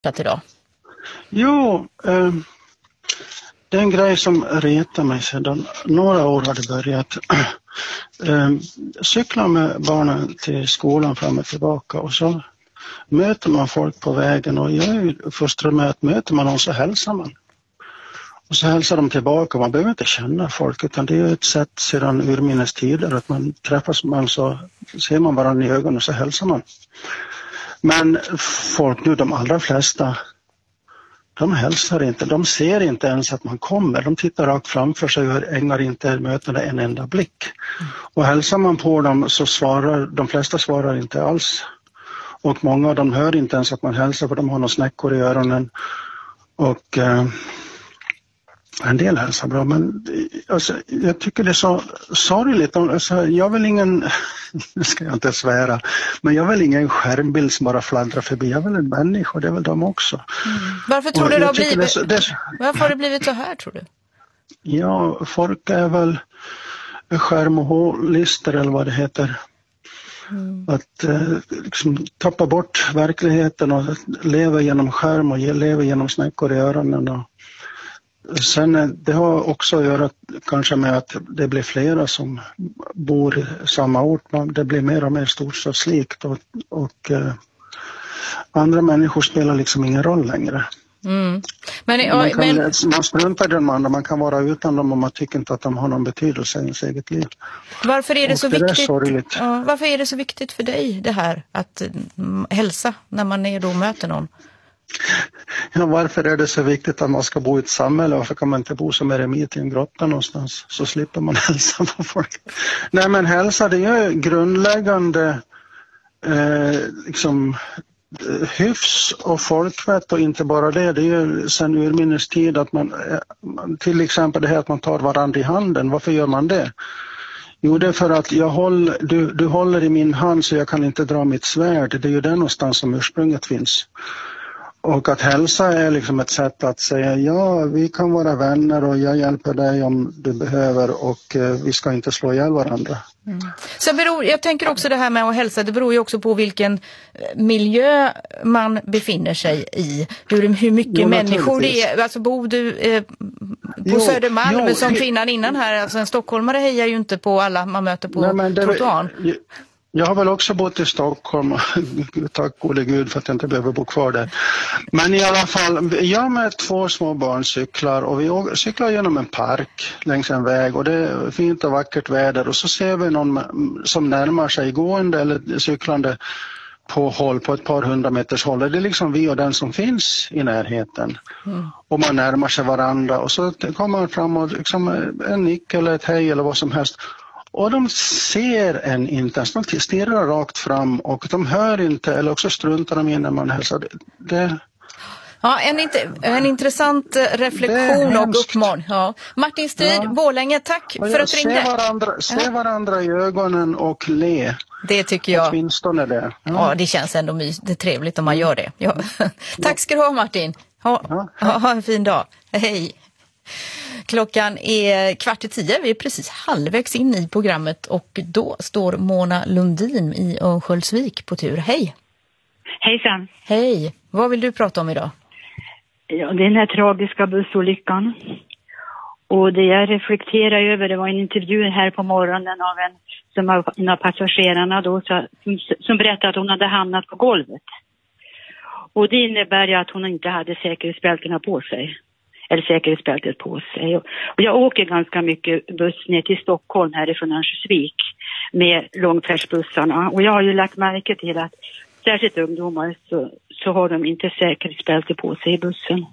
idag? Jo, det är en grej som retar mig sedan några år har det börjat. Cykla med barnen till skolan fram och tillbaka och så möter man folk på vägen och jag är ju frustrerad med att möter man någon så hälsar man. Och så hälsar de tillbaka. Man behöver inte känna folk utan det är ett sätt sedan urminnes tider att man träffas man så ser man varandra i ögonen och så hälsar man. Men folk nu, de allra flesta, de hälsar inte. De ser inte ens att man kommer. De tittar rakt framför sig och ägnar inte mötande en enda blick. Och hälsar man på dem så svarar, de flesta svarar inte alls. Och många av dem hör inte ens att man hälsar för de har några snäckor i öronen. Och en del hälsar bra, men alltså, jag tycker det är så sorgligt. Alltså, jag vill ingen, nu ska jag inte svära, men jag vill ingen skärmbild som bara fladdrar förbi. Jag vill en människa, det är väl de också. Varför tror du det har blivit? Varför har det blivit så här, tror du? Ja, folk är väl skärm- och hålister eller vad det heter. Att liksom, tappa bort verkligheten och leva genom skärm och leva genom snäckor i öronen. Och sen det har också att göra kanske med att det blir flera som bor i samma ort. Det blir mer och mer storstadslikt och andra människor spelar liksom ingen roll längre. Man struntar i den man kan vara utan dem och man tycker inte att de har någon betydelse i ens eget liv. Varför är det så viktigt? Är varför är det så viktigt för dig det här att hälsa när man är då och möter någon? Ja, varför är det så viktigt att man ska bo i ett samhälle? Varför kan man inte bo som eremit i en grotta någonstans? Så slipper man hälsa på folk. Nej, men hälsa, det är ju grundläggande liksom hyfs och folkvett och inte bara det. Det är ju sen urminnes tid att man till exempel det här att man tar varandra i handen. Varför gör man det? Jo, det är för att du håller i min hand så jag kan inte dra mitt svärd. Det är ju där någonstans som ursprunget finns. Och att hälsa är liksom ett sätt att säga ja, vi kan vara vänner och jag hjälper dig om du behöver och vi ska inte slå ihjäl varandra. Så jag tänker också det här med att hälsa, det beror ju också på vilken miljö man befinner sig i. Hur mycket människor det är. Alltså bor du på Södermalm som kvinnan innan här, alltså en stockholmare hejar ju inte på alla man möter på trottoaren. Jag har väl också bott i Stockholm, tack gode Gud för att jag inte behöver bo kvar där. Men i alla fall, jag med 2 små barn cyklar och vi cyklar genom en park längs en väg och det är fint och vackert väder och så ser vi någon som närmar sig gående eller cyklande på ett par 100 meters håll. Det är liksom vi och den som finns i närheten. Och man närmar sig varandra och så kommer man fram och liksom en nick eller ett hej eller vad som helst. Och de ser en inte ens, de stirrar rakt fram och de hör inte eller också struntar de in när man hälsar. Ja, en intressant reflektion och uppmaning. Ja. Martin Strid, Borlänge, tack för att du ringde. Se varandra i ögonen och le. Det tycker jag. Åtminstone det. Ja, det känns ändå det är trevligt om man gör det. Ja. Tack ska du ha, Martin. Ha en fin dag. Hej. Klockan är 9:15. Vi är precis halvvägs in i programmet och då står Mona Lundin i Örnsköldsvik på tur. Hej! Hejsan! Hej! Vad vill du prata om idag? Ja, det är den här tragiska bussolyckan. Och det jag reflekterar över, det var en intervju här på morgonen av en av passagerarna då, som berättade att hon hade hamnat på golvet. Och det innebär ju att hon inte hade säkerhetsbältena på sig. Eller säkerhetsbältet på sig. Och jag åker ganska mycket buss ner till Stockholm härifrån Örnsköldsvik med långfärdsbussarna. Och jag har ju lagt märke till att särskilt ungdomar så har de inte säkerhetsbälte på sig i bussen.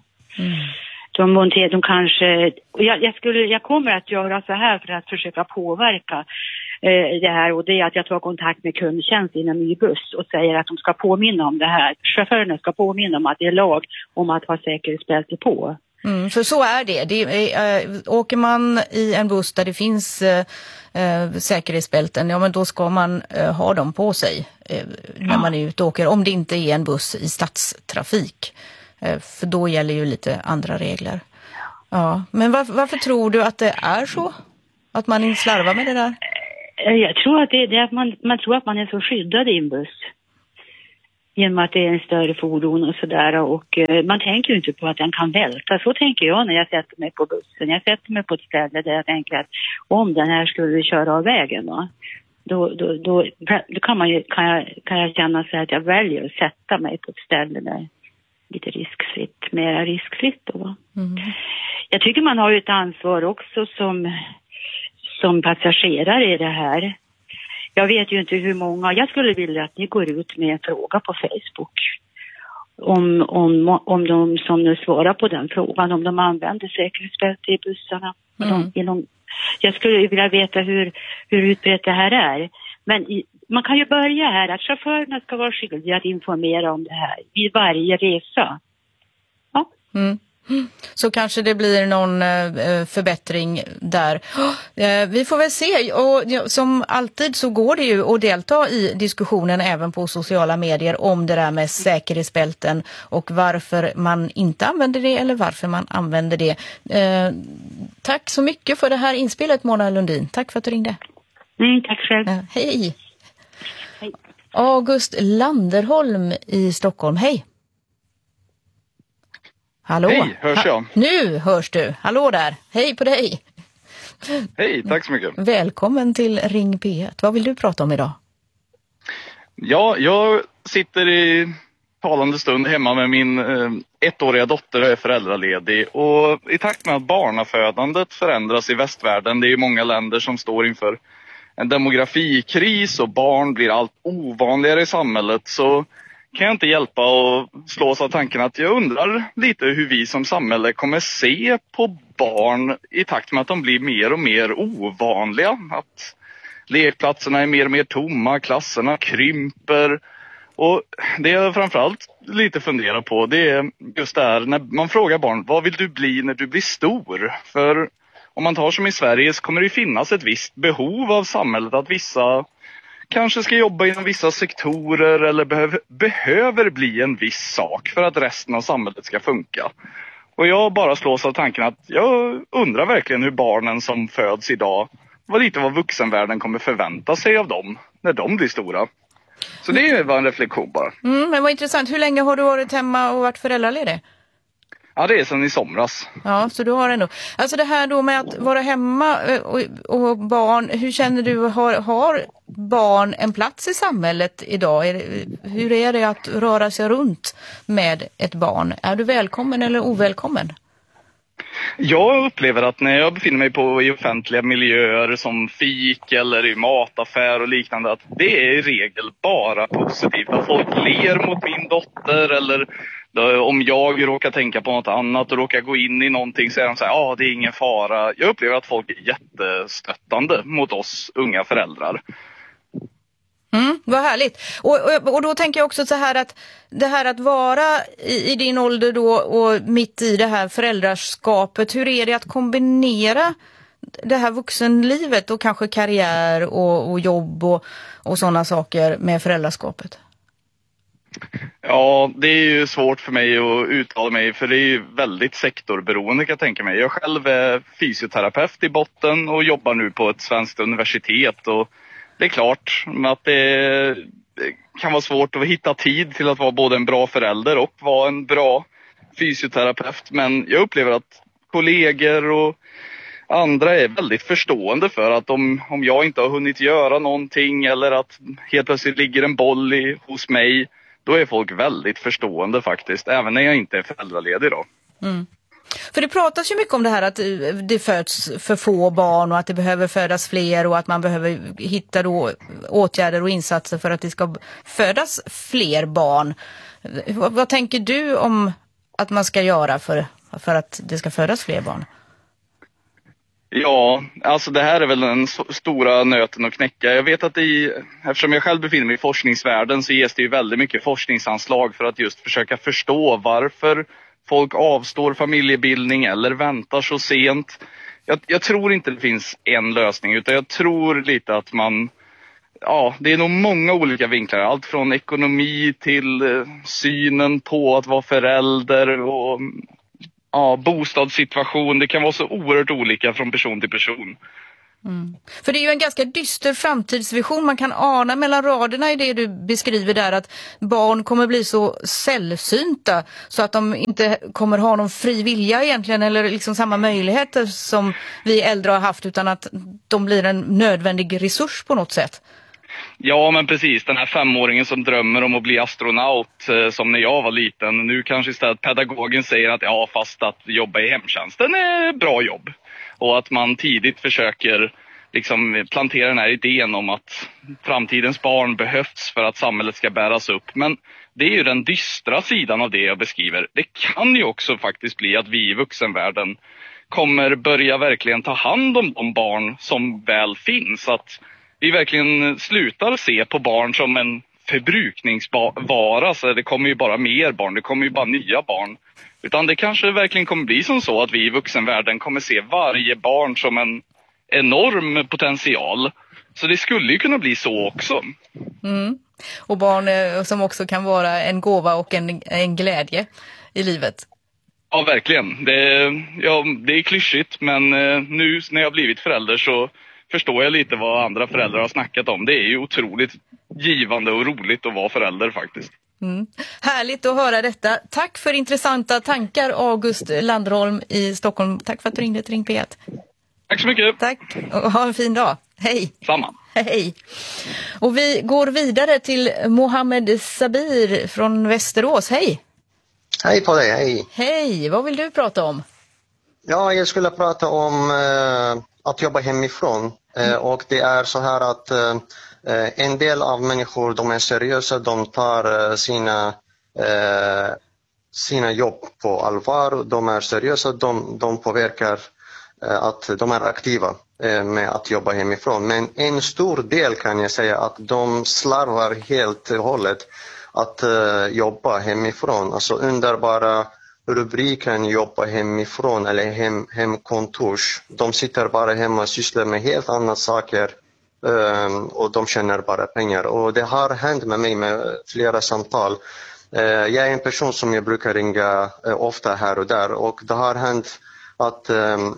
De kanske... Jag kommer att göra så här för att försöka påverka det här. Och det är att jag tar kontakt med kundtjänst inom ny buss och säger att de ska påminna om det här. Chaufförerna ska påminna om att det är lag om att ha säkerhetsbälte på. För så är det. Åker man i en buss där det finns säkerhetsbälten, ja men då ska man ha dem på sig när man är ute och åker. Om det inte är en buss i stadstrafik. För då gäller ju lite andra regler. Ja. Men varför tror du att det är så? Att man inte slarvar med det där? Jag tror att det är att man tror att man är så skyddad i en buss. genom att det är en större fordon och sådär. Och man tänker ju inte på att den kan välta. Så tänker jag när jag sätter mig på bussen. Jag sätter mig på ett ställe där jag tänker att om den här skulle köra av vägen då kan jag känna så att jag väljer att sätta mig på ett ställe där lite riskfritt, mer riskfritt då. Jag tycker man har ju ett ansvar också som passagerare i det här. Jag vet ju inte hur många. Jag skulle vilja att ni går ut med en fråga på Facebook. Om de som nu svarar på den frågan, om de använder säkerhetsbälte i bussarna. Jag skulle vilja veta hur utbrett det här är. Men man kan ju börja här att chaufförerna ska vara skyldiga att informera om det här vid varje resa. Ja. Så kanske det blir någon förbättring där. Vi får väl se. Och som alltid så går det ju att delta i diskussionen även på sociala medier om det där med säkerhetsbälten och varför man inte använder det eller varför man använder det. Tack så mycket för det här inspelet, Mona Lundin. Tack för att du ringde. Tack själv. Hej. August Landerholm i Stockholm. Hej. Hallå? Hej, hörs jag? Nu hörs du. Hallå där. Hej på dig. Hej, tack så mycket. Välkommen till Ring P1. Vad vill du prata om idag? Ja, jag sitter i talande stund hemma med min ettåriga dotter och är föräldraledig. Och i takt med att barnafödandet förändras i västvärlden, det är ju många länder som står inför en demografikris och barn blir allt ovanligare i samhället, så kan jag inte hjälpa att slås av tanken att jag undrar lite hur vi som samhälle kommer se på barn i takt med att de blir mer och mer ovanliga. Att lekplatserna är mer och mer tomma, klasserna krymper. Och det jag framförallt lite funderar på, det är just det här när man frågar barn, vad vill du bli när du blir stor? För om man tar som i Sverige så kommer det finnas ett visst behov av samhället att vissa kanske ska jobba inom vissa sektorer eller behöver bli en viss sak för att resten av samhället ska funka. Och jag bara slås av tanken att jag undrar verkligen hur barnen som föds idag, vad vuxenvärlden kommer förvänta sig av dem när de blir stora. Så det var en reflektion bara. Men vad intressant. Hur länge har du varit hemma och varit föräldraledig? Ja, det är sedan i somras. Ja, så du har ändå. Alltså det här då med att vara hemma och barn, hur känner du, har barn en plats i samhället idag? Hur är det att röra sig runt med ett barn? Är du välkommen eller ovälkommen? Jag upplever att när jag befinner mig i offentliga miljöer som fik eller i mataffär och liknande, att det är i regel bara positivt. Att folk ler mot min dotter eller om jag råkar tänka på något annat och råkar gå in i någonting så är de så här, det är ingen fara. Jag upplever att folk är jättestöttande mot oss unga föräldrar. Vad härligt. Och då tänker jag också så här att det här att vara i din ålder då och mitt i det här föräldraskapet, hur är det att kombinera det här vuxenlivet och kanske karriär och jobb och sådana saker med föräldraskapet? Ja, det är ju svårt för mig att uttala mig för det är ju väldigt sektorberoende kan jag tänka mig. Jag själv är fysioterapeut i botten och jobbar nu på ett svenskt universitet och det är klart att det kan vara svårt att hitta tid till att vara både en bra förälder och vara en bra fysioterapeut. Men jag upplever att kollegor och andra är väldigt förstående för att om jag inte har hunnit göra någonting eller att helt plötsligt ligger en boll hos mig, då är folk väldigt förstående faktiskt, även när jag inte är föräldraledig då. För det pratas ju mycket om det här att det föds för få barn och att det behöver födas fler och att man behöver hitta då åtgärder och insatser för att det ska födas fler barn. Vad tänker du om att man ska göra för att det ska födas fler barn? Ja, alltså det här är väl den stora nöten att knäcka. Jag vet att eftersom jag själv befinner mig i forskningsvärlden så ges det ju väldigt mycket forskningsanslag för att just försöka förstå varför folk avstår familjebildning eller väntar så sent. Jag tror inte det finns en lösning utan jag tror lite att det är nog många olika vinklar. Allt från ekonomi till synen på att vara förälder och bostadssituation. Det kan vara så oerhört olika från person till person. För det är ju en ganska dyster framtidsvision. Man kan ana mellan raderna i det du beskriver där att barn kommer bli så sällsynta så att de inte kommer ha någon fri vilja egentligen eller liksom samma möjligheter som vi äldre har haft, utan att de blir en nödvändig resurs på något sätt. Ja, men precis. Den här 5-åringen som drömmer om att bli astronaut som när jag var liten. Nu kanske istället pedagogen säger att ja, fast att jobba i hemtjänsten är bra jobb. Och att man tidigt försöker liksom plantera den här idén om att framtidens barn behövs för att samhället ska bäras upp. Men det är ju den dystra sidan av det jag beskriver. Det kan ju också faktiskt bli att vi i vuxenvärlden kommer börja verkligen ta hand om de barn som väl finns. Att vi verkligen slutar se på barn som en förbrukningsvara. Så det kommer ju bara mer barn, det kommer ju bara nya barn. Utan det kanske verkligen kommer bli som så att vi i vuxenvärlden kommer se varje barn som en enorm potential. Så det skulle ju kunna bli så också. Och barn som också kan vara en gåva och en glädje i livet. Ja, verkligen. Det är klyschigt, men nu när jag har blivit förälder så förstår jag lite vad andra föräldrar har snackat om. Det är ju otroligt givande och roligt att vara förälder faktiskt. Härligt att höra detta. Tack för intressanta tankar, August Landholm i Stockholm. Tack för att du ringde till Ring P1. Tack så mycket. Tack och ha en fin dag. Hej. Samma. Hej. Och vi går vidare till Mohammed Sabir från Västerås. Hej. Hej på dig, hej. Hej, vad vill du prata om? Ja, jag skulle prata om att jobba hemifrån. Och det är så här att en del av människor, de är seriösa, de tar sina jobb på allvar, de är seriösa, de påverkar att de är aktiva med att jobba hemifrån. Men en stor del kan jag säga att de slarvar helt och hållet att jobba hemifrån. Alltså under bara rubriken jobba hemifrån eller hemkontors. De sitter bara hemma och sysslar med helt andra saker och de tjänar bara pengar. Och det har hänt med mig med flera samtal. Jag är en person som jag brukar ringa ofta här och där, och det har hänt att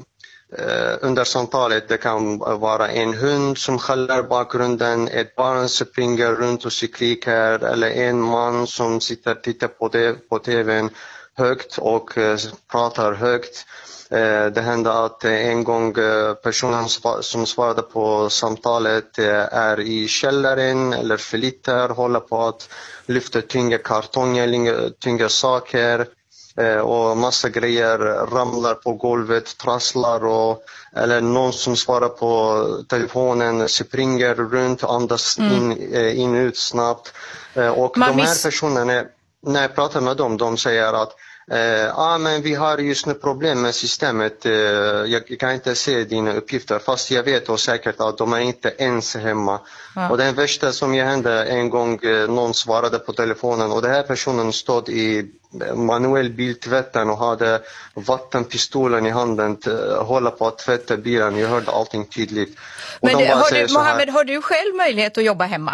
under samtalet det kan vara en hund som skäller bakgrunden, ett barn som springer runt och skriker, eller en man som sitter och tittar på tvn högt och pratar högt. Det hände att en gång personen som svarade på samtalet är i källaren eller flyttar, håller på att lyfta tunga kartonger, tunga saker. Och massa grejer ramlar på golvet, trasslar, eller någon som svarar på telefonen springer runt, andas in ut snabbt. Och de här personerna, när jag pratar med dem, de säger att men vi har just nu problem med systemet, jag kan inte se dina uppgifter, fast jag vet och säkert att de är inte ens hemma. Och den värsta som hände en gång, någon svarade på telefonen och den här personen stod i manuell biltvätten och hade vattenpistolen i handen, hålla på att tvätta bilen. Jag hörde allting tydligt. Men Mohammed, har du själv möjlighet att jobba hemma?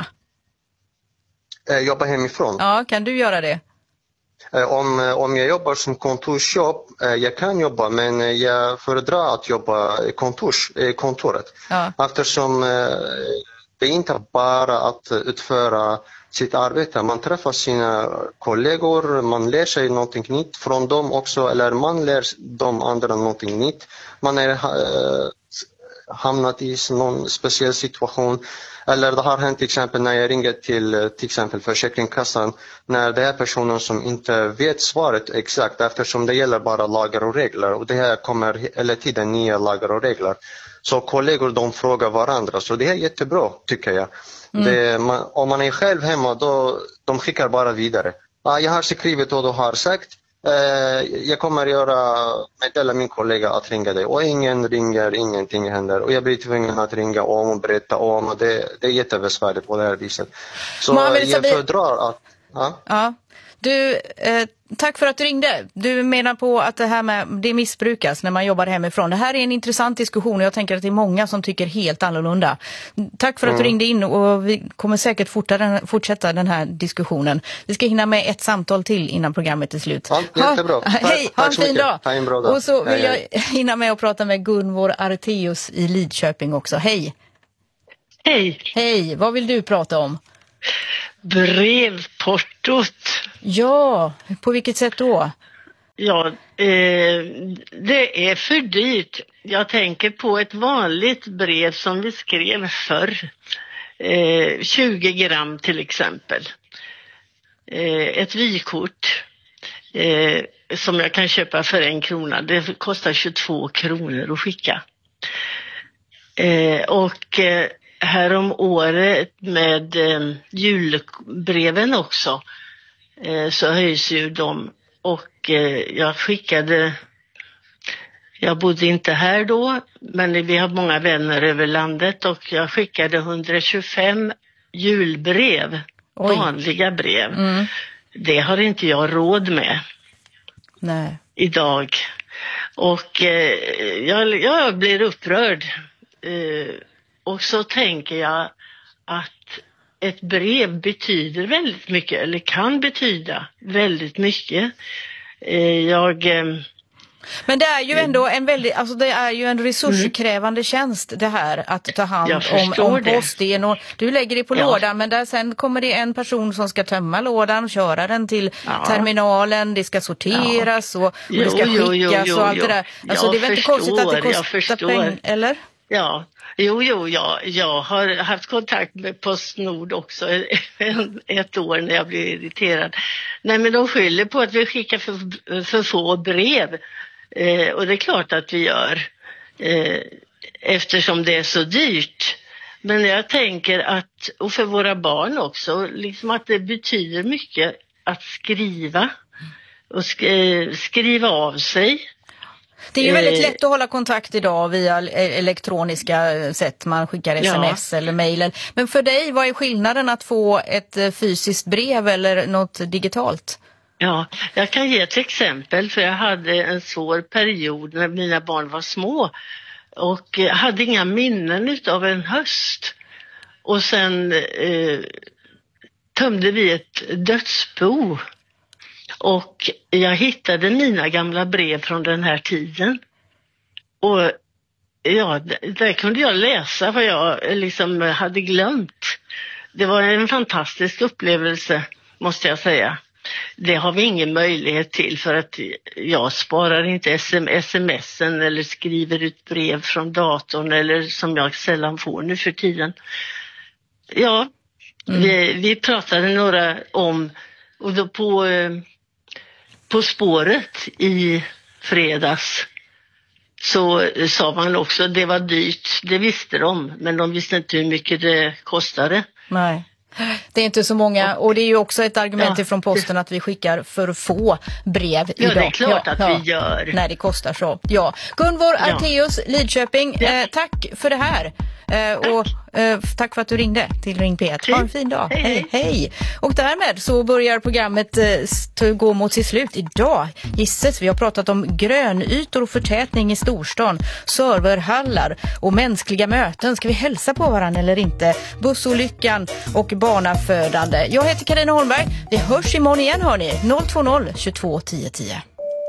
Jobba hemifrån? Ja, kan du göra det? Om jag jobbar som kontorsjobb, jag kan jobba, men jag föredrar att jobba i kontoret. Ja. Eftersom det är inte bara att utföra sitt arbete. Man träffar sina kollegor, man lär sig någonting nytt från dem också, eller man lär de andra någonting nytt. Man är hamnat i någon speciell situation. Eller det har hänt till exempel när jag ringer till exempel Försäkringskassan, när det är personer som inte vet svaret exakt, eftersom det gäller bara lagar och regler, och det här kommer hela tiden nya lagar och regler. Så kollegor, de frågar varandra, så det är jättebra tycker jag. Om man är själv hemma, då de skickar bara vidare. Jag har skrivit och du har sagt, jag kommer meddela min kollega att ringa dig, och ingen ringer, ingenting händer, och jag blir tvungen att ringa om och berätta om, och det är jättebesvärligt på det här viset. Så jag föredrar att... Ja. Du, tack för att du ringde. Du menar på att det här med det missbrukas när man jobbar hemifrån. Det här är en intressant diskussion och jag tänker att det är många som tycker helt annorlunda. Tack för att du ringde in och vi kommer säkert fortsätta den här diskussionen. Vi ska hinna med ett samtal till innan programmet är slut. Ja, jättebra. Hej, ha en fin dag. Ha en bra dag. Och så vill jag hinna med att prata med Gunvor Arteus i Lidköping också. Hej. Hej. Hej, vad vill du prata om? Brevportot. Ja, på vilket sätt då? Ja, det är för dyrt. Jag tänker på ett vanligt brev som vi skrev förr. 20 gram till exempel. Ett vykort som jag kan köpa för 1 krona. Det kostar 22 kronor att skicka. Här om året med julbreven också så höjs ju de och jag bodde inte här då men vi har många vänner över landet och jag skickade 125 julbrev, vanliga brev. Det har inte jag råd med. Nej. Idag och jag blir upprörd. Och så tänker jag att ett brev betyder väldigt mycket, eller kan betyda väldigt mycket. Men det är ju ändå en väldigt, alltså det är ju en resurskrävande tjänst det här att ta hand om posten och du lägger det på lådan men där sen kommer det en person som ska tömma lådan och köra den till terminalen, det ska sorteras och det ska skickas och allt det där. Alltså det är väl inte konstigt att det kostar pengar, eller? Ja. Jag har haft kontakt med Postnord också ett år när jag blev irriterad. Nej, men de skyller på att vi skickar för få brev. Och det är klart att vi gör. Eftersom det är så dyrt. Men jag tänker att, och för våra barn också, liksom att det betyder mycket att skriva. Och skriva av sig. Det är ju väldigt lätt att hålla kontakt idag via elektroniska sätt. Man skickar sms eller mejl. Men för dig, vad är skillnaden att få ett fysiskt brev eller något digitalt? Ja, jag kan ge ett exempel för jag hade en svår period när mina barn var små. Och hade inga minnen av en höst. Och sen tömde vi ett dödsbo. Och jag hittade mina gamla brev från den här tiden. Och ja, där kunde jag läsa vad jag liksom hade glömt. Det var en fantastisk upplevelse, måste jag säga. Det har vi ingen möjlighet till för att jag sparar inte sms'en eller skriver ut brev från datorn eller som jag sällan får nu för tiden. Ja, vi pratade några om och då på spåret i fredags så sa man också att det var dyrt. Det visste de, men de visste inte hur mycket det kostade. Nej, det är inte så många. Och det är ju också ett argument ifrån posten att vi skickar för få brev idag. Ja, det är klart att vi gör. När det kostar så. Ja. Gunvor Arteus, Lidköping, tack för det här. Och tack för att du ringde till Ring P1. Ha en fin dag. Hej. Och därmed så börjar programmet gå mot sitt slut idag. Gisses, vi har pratat om grönytor och förtätning i storstan, serverhallar och mänskliga möten. Ska vi hälsa på varandra eller inte? Bussolyckan och barnafödande. Jag heter Carina Holmberg. Vi hörs imorgon igen, hörni. 020 22 10 10.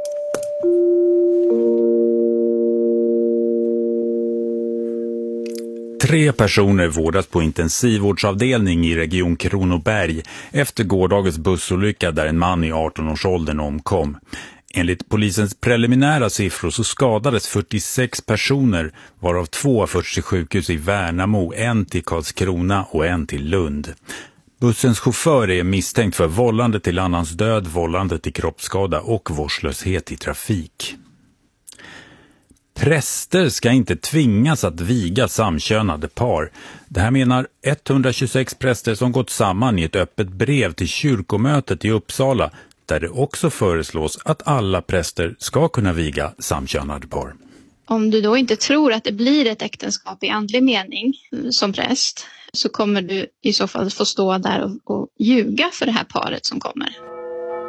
Tre personer vårdas på intensivvårdsavdelning i Region Kronoberg efter gårdagens bussolycka där en man i 18-årsåldern omkom. Enligt polisens preliminära siffror så skadades 46 personer, varav 2 har förts till sjukhus i Värnamo, en till Karlskrona och en till Lund. Bussens chaufför är misstänkt för vållande till annans död, vållande till kroppsskada och vårdslöshet i trafik. Präster ska inte tvingas att viga samkönade par. Det här menar 126 präster som gått samman i ett öppet brev till kyrkomötet i Uppsala, där det också föreslås att alla präster ska kunna viga samkönade par. Om du då inte tror att det blir ett äktenskap i andlig mening som präst, så kommer du i så fall få stå där och ljuga för det här paret som kommer.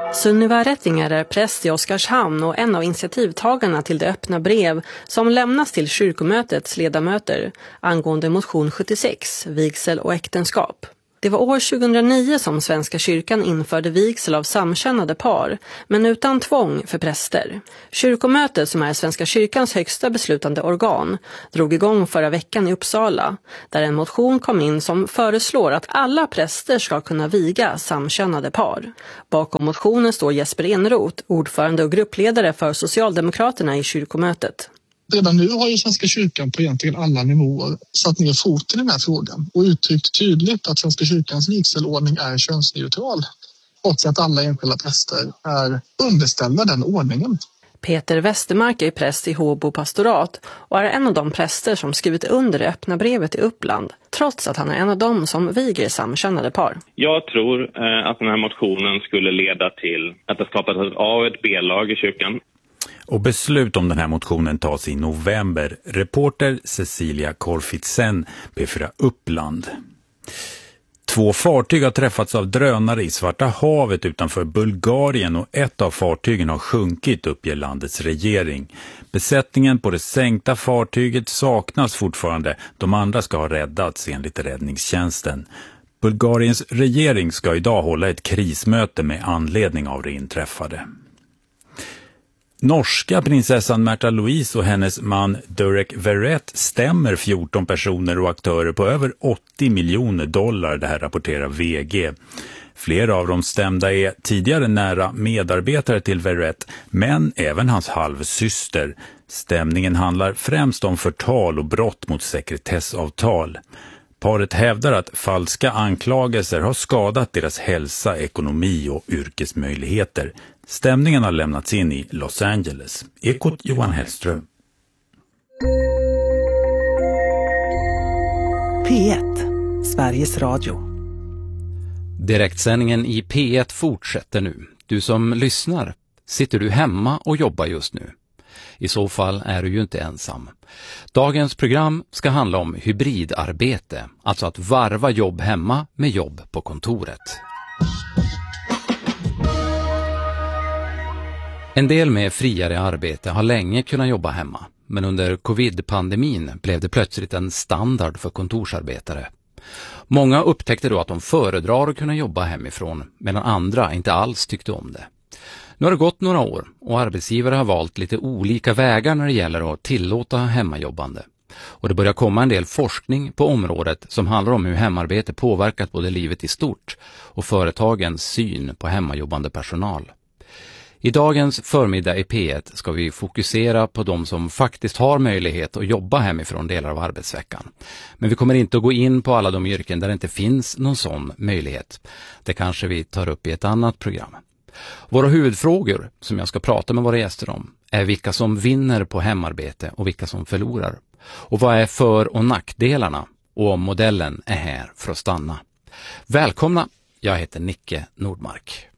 Sunniva Rättinger är präst i Oskarshamn och en av initiativtagarna till det öppna brev som lämnas till kyrkomötets ledamöter angående motion 76, vigsel och äktenskap. Det var år 2009 som Svenska kyrkan införde vigsel av samkönade par, men utan tvång för präster. Kyrkomötet, som är Svenska kyrkans högsta beslutande organ, drog igång förra veckan i Uppsala, där en motion kom in som föreslår att alla präster ska kunna viga samkönade par. Bakom motionen står Jesper Eneroth, ordförande och gruppledare för Socialdemokraterna i kyrkomötet. Redan nu har ju Svenska kyrkan på egentligen alla nivåer satt ner foten i den här frågan och uttryckt tydligt att Svenska kyrkans vigselordning är könsneutral, trots att alla enskilda präster är underställda den ordningen. Peter Westermark är präst i Håbo pastorat och är en av de präster som skrivit under det öppna brevet i Uppland, trots att han är en av dem som viger samkönade par. Jag tror att den här motionen skulle leda till att det skapas ett A- och ett B-lag i kyrkan. Och beslut om den här motionen tas i november. Reporter Cecilia Korfitsen, B4 Uppland. 2 fartyg har träffats av drönare i Svarta havet utanför Bulgarien och ett av fartygen har sjunkit, uppger landets regering. Besättningen på det sänkta fartyget saknas fortfarande. De andra ska ha räddats enligt räddningstjänsten. Bulgariens regering ska idag hålla ett krismöte med anledning av det inträffade. Norska prinsessan Märtha Louise och hennes man Durek Verrett stämmer 14 personer och aktörer på över $80 miljoner, det här rapporterar VG. Flera av de stämda är tidigare nära medarbetare till Verrett, men även hans halvsyster. Stämningen handlar främst om förtal och brott mot sekretessavtal. Paret hävdar att falska anklagelser har skadat deras hälsa, ekonomi och yrkesmöjligheter. Stämningen har lämnats in i Los Angeles. Ekot Johan Hellström. P1, Sveriges Radio. Direktsändningen i P1 fortsätter nu. Du som lyssnar, sitter du hemma och jobbar just nu? I så fall är du ju inte ensam. Dagens program ska handla om hybridarbete, alltså att varva jobb hemma med jobb på kontoret. En del med friare arbete har länge kunnat jobba hemma, men under covid-pandemin blev det plötsligt en standard för kontorsarbetare. Många upptäckte då att de föredrar att kunna jobba hemifrån, medan andra inte alls tyckte om det. Nu har det gått några år och arbetsgivare har valt lite olika vägar när det gäller att tillåta hemmajobbande. Och det börjar komma en del forskning på området som handlar om hur hemarbete påverkat både livet i stort och företagens syn på hemmajobbande personal. I dagens förmiddag i P1 ska vi fokusera på de som faktiskt har möjlighet att jobba hemifrån delar av arbetsveckan. Men vi kommer inte att gå in på alla de yrken där det inte finns någon sån möjlighet. Det kanske vi tar upp i ett annat program. Våra huvudfrågor som jag ska prata med våra gäster om är vilka som vinner på hemarbete och vilka som förlorar. Och vad är för- och nackdelarna och om modellen är här för att stanna. Välkomna, jag heter Nicke Nordmark.